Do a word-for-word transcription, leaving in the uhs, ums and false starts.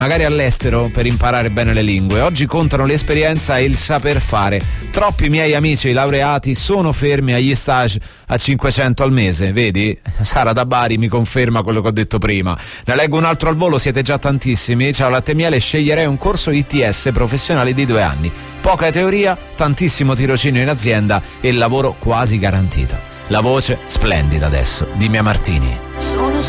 magari all'estero, per imparare bene le lingue. Oggi contano l'esperienza e il saper fare. Troppi miei amici laureati sono fermi agli stage a cinquecento al mese, vedi? Sara da Bari mi conferma quello che ho detto prima. Ne leggo un altro al volo, siete già tantissimi. Ciao Latte e Miele, sceglierei un corso I T S professionale di due anni. Poca teoria, tantissimo tirocinio in azienda e lavoro quasi garantito. La voce splendida adesso di Mia Martini. Sono